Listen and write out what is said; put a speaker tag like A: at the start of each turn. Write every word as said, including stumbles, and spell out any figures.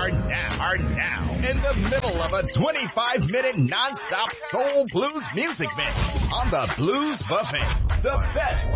A: are now, are now in the middle of a twenty-five minute non-stop soul blues music mix on the Blues Buffet. The best